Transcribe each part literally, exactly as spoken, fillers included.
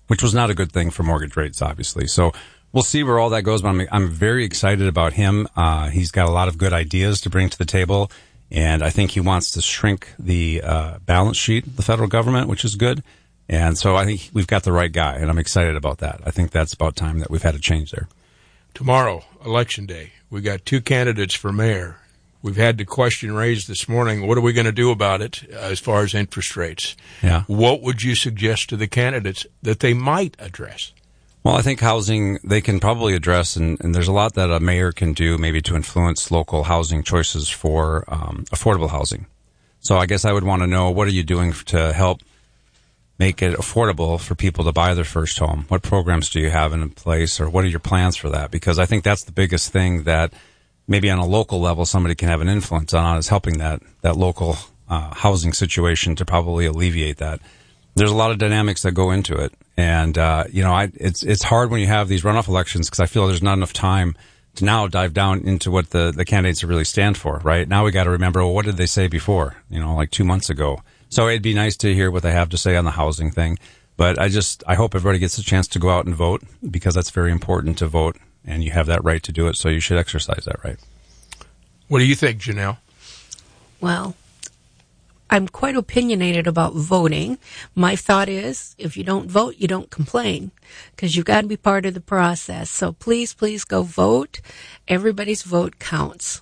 which was not a good thing for mortgage rates, obviously. So we'll see where all that goes, but I'm, I'm very excited about him. Uh, he's got a lot of good ideas to bring to the table, and I think he wants to shrink the uh, balance sheet, the federal government, which is good. And so I think we've got the right guy, and I'm excited about that. I think that's about time that we've had a change there. Tomorrow, Election Day, we got two candidates for mayor. We've had the question raised this morning, what are we going to do about it uh, as far as interest rates? Yeah. What would you suggest to the candidates that they might address? Well, I think housing they can probably address, and, and there's a lot that a mayor can do maybe to influence local housing choices for um, affordable housing. So I guess I would want to know, what are you doing to help make it affordable for people to buy their first home? What programs do you have in place, or what are your plans for that? Because I think that's the biggest thing that maybe on a local level somebody can have an influence on, is helping that, that local uh, housing situation to probably alleviate that. There's a lot of dynamics that go into it. And, uh, you know, I, it's, it's hard when you have these runoff elections, because I feel there's not enough time to now dive down into what the, the candidates really stand for, right? Now we got to remember, well, what did they say before, you know, like two months ago? So it'd be nice to hear what they have to say on the housing thing. But I just, I hope everybody gets a chance to go out and vote, because that's very important to vote, and you have that right to do it. So you should exercise that right. What do you think, Janelle? Well, I'm quite opinionated about voting. My thought is, if you don't vote, you don't complain, because you've got to be part of the process. So please, please go vote. Everybody's vote counts.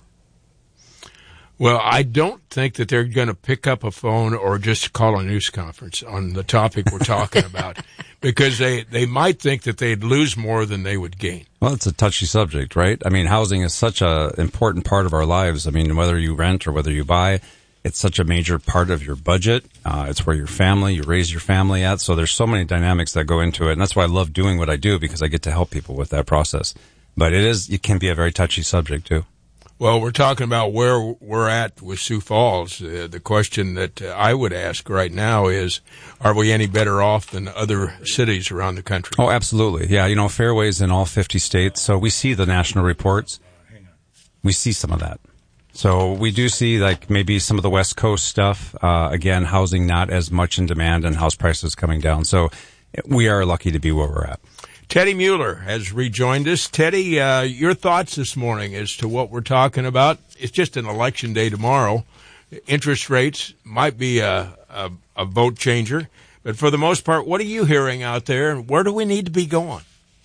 Well, I don't think that they're going to pick up a phone or just call a news conference on the topic we're talking about, because they, they might think that they'd lose more than they would gain. Well, it's a touchy subject, right? I mean, housing is such an important part of our lives. I mean, whether you rent or whether you buy, it's such a major part of your budget. Uh, it's where your family, you raise your family at. So there's so many dynamics that go into it. And that's why I love doing what I do, because I get to help people with that process. But it is, it can be a very touchy subject too. Well, we're talking about where we're at with Sioux Falls. Uh, the question that uh, I would ask right now is, are we any better off than other cities around the country? Oh, absolutely. Yeah, you know, Fairway's in all fifty states, so we see the national reports. We see some of that. So we do see, like, maybe some of the West Coast stuff. Uh, again, housing not as much in demand and house prices coming down. So we are lucky to be where we're at. Teddy Mueller has rejoined us. Teddy, uh, your thoughts this morning as to what we're talking about. It's just an election day tomorrow. Interest rates might be a, a, a vote changer. But for the most part, what are you hearing out there, and where do we need to be going?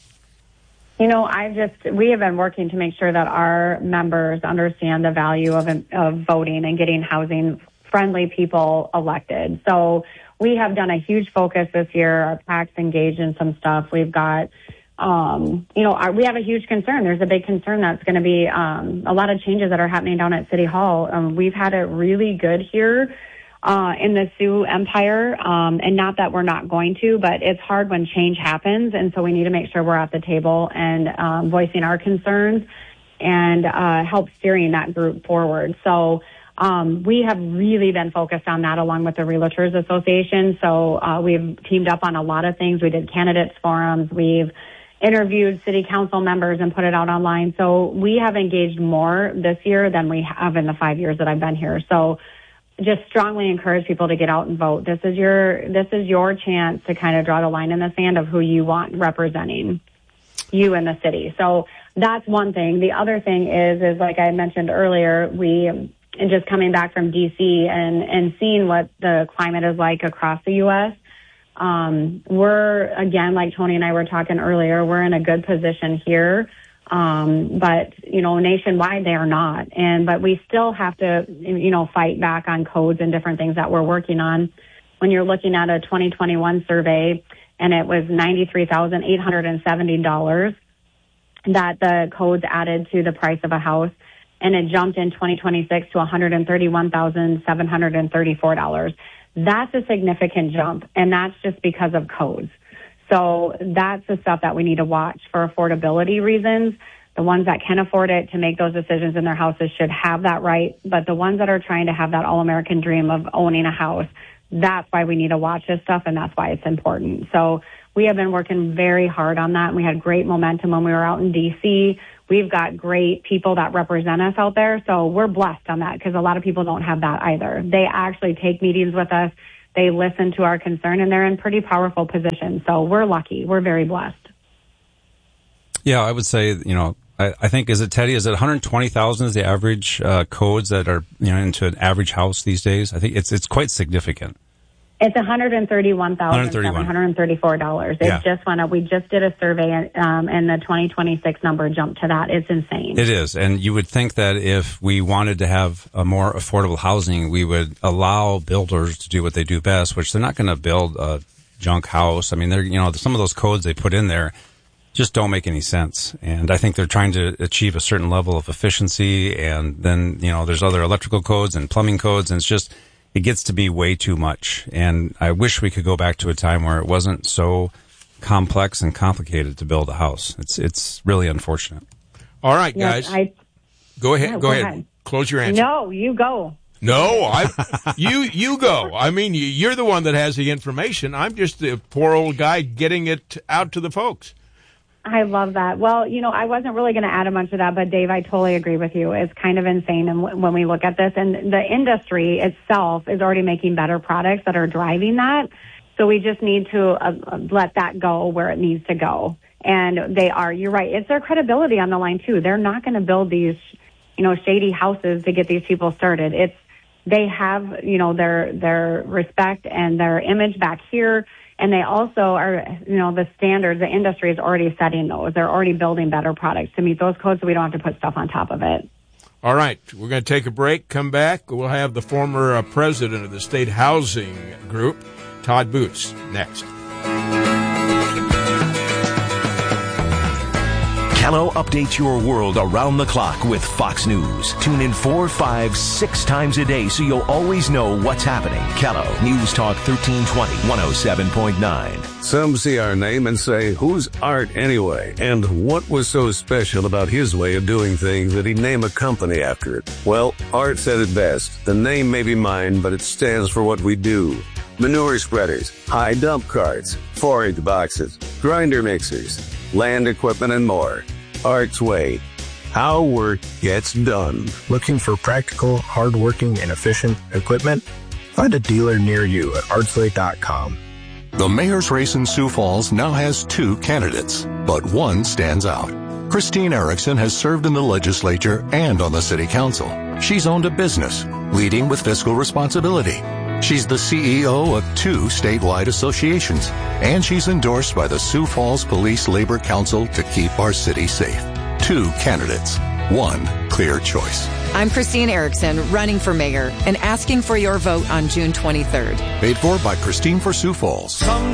You know, I just, we have been working to make sure that our members understand the value of, of voting and getting housing-friendly people elected. So we have done a huge focus this year. Our PAC's engaged in some stuff. We've got, um, you know, our, we have a huge concern. There's a big concern that's going to be um, a lot of changes that are happening down at City Hall. Um, we've had it really good here uh, in the Sioux Empire, um, and not that we're not going to, but it's hard when change happens, and so we need to make sure we're at the table and um, voicing our concerns and uh, help steering that group forward. So Um, we have really been focused on that along with the Realtors Association. So uh, we've teamed up on a lot of things. We did candidates forums. We've interviewed city council members and put it out online. So we have engaged more this year than we have in the five years that I've been here. So just strongly encourage people to get out and vote. This is your this is your chance to kind of draw the line in the sand of who you want representing you in the city. So that's one thing. The other thing is, is like I mentioned earlier, we and just coming back from D C and, and seeing what the climate is like across the U S, um, we're, again, like Tony and I were talking earlier, we're in a good position here. Um, but, you know, nationwide, they are not. And, but we still have to, you know, fight back on codes and different things that we're working on. When you're looking at a twenty twenty-one survey, and it was ninety-three thousand eight hundred seventy dollars that the codes added to the price of a house, and it jumped in twenty twenty-six to one hundred thirty-one thousand seven hundred thirty-four dollars. That's a significant jump, and that's just because of codes. So that's the stuff that we need to watch for affordability reasons. The ones that can afford it to make those decisions in their houses should have that right, but the ones that are trying to have that all-American dream of owning a house, that's why we need to watch this stuff, and that's why it's important. So we have been working very hard on that, and we had great momentum when we were out in D C. We've got great people that represent us out there, so we're blessed on that because a lot of people don't have that either. They actually take meetings with us. they listen to our concern, and they're in pretty powerful positions. So we're lucky. We're very blessed. Yeah, I would say, you know, I, I think, is it, Teddy, is it one hundred twenty thousand is the average uh, codes that are, you know, into an average house these days? I think it's it's quite significant. It's one hundred thirty-one thousand seven hundred thirty-four dollars. It Yeah. just went up. We just did a survey, um, and the twenty twenty-six number jumped to that. It's insane. It is. And you would think that if we wanted to have a more affordable housing, we would allow builders to do what they do best, which they're not going to build a junk house. I mean, they're, you know, some of those codes they put in there just don't make any sense. And I think they're trying to achieve a certain level of efficiency. And then, you know, there's other electrical codes and plumbing codes, and it's just, it gets to be way too much. And I wish we could go back to a time where it wasn't so complex and complicated to build a house. It's it's really unfortunate. All right, Yes, guys. I, go ahead. Yeah, go, go ahead. ahead. Close your answer. no, you go. No, I. You you go. I mean, you- you're the one that has the information. I'm just the poor old guy getting it out to the folks. I love that. Well, you know, I wasn't really going to add a bunch of that, but Dave, I totally agree with you. It's kind of insane and w- when we look at this, and the industry itself is already making better products that are driving that. So we just need to uh, let that go where it needs to go. And they are, you're right, it's their credibility on the line too. They're not going to build these, you know, shady houses to get these people started. It's, they have, you know, their, their respect and their image back here. And they also are, you know, the standards, the industry is already setting those. They're already building better products to meet those codes, so we don't have to put stuff on top of it. All right, we're going to take a break, come back. We'll have the former uh, president of the State Housing Group, Todd Boots, next. Kello updates your world around the clock with Fox News. Tune in four, five, six times a day so you'll always know what's happening. Kello, News Talk thirteen twenty, one oh seven point nine. Some see our name and say, who's Art anyway? And what was so special about his way of doing things that he'd name a company after it? Well, Art said it best. The name may be mine, but it stands for what we do. Manure spreaders, high dump carts, forage boxes, grinder mixers, land equipment, and more. Art's Way. How work gets done. Looking for practical, hardworking, and efficient equipment? Find a dealer near you at artsway dot com. The mayor's race in Sioux Falls now has two candidates, but one stands out. Christine Erickson has served in the legislature and on the city council. She's owned a business, leading with fiscal responsibility. She's the C E O of two statewide associations, and she's endorsed by the Sioux Falls Police Labor Council to keep our city safe. Two candidates, one clear choice. I'm Christine Erickson, running for mayor and asking for your vote on June twenty-third. Paid for by Christine for Sioux Falls.